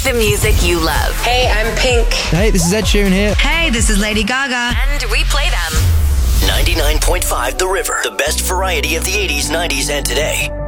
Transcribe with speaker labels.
Speaker 1: the music you love.
Speaker 2: Hey, I'm Pink.
Speaker 3: Hey, this is Ed Sheeran here.
Speaker 4: Hey, this is Lady Gaga.
Speaker 1: And we play them.
Speaker 5: 99.5 The River. The best variety of the 80s, 90s, and today.